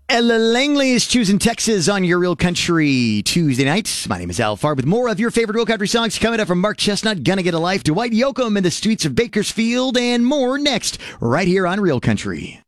Ella Langley is choosing Texas on your Real Country Tuesday nights. My name is Al Farr with more of your favorite Real Country songs coming up from Mark Chestnut, Gonna Get a Life, Dwight Yoakam in the streets of Bakersfield, and more next right here on Real Country.